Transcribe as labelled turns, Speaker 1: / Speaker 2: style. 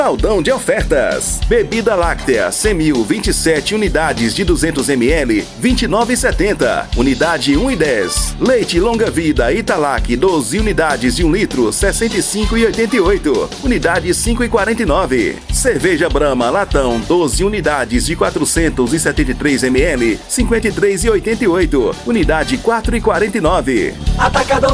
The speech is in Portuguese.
Speaker 1: Aldão de ofertas. Bebida láctea Semil 27 unidades de 200 ml, 29,70. Unidade 1,10. Leite longa vida Italac 12 unidades de 1 litro, 65,88. Unidade 5,49. Cerveja Brahma latão 12 unidades de 473 ml, 53,88. Unidade 4,49.
Speaker 2: Atacadão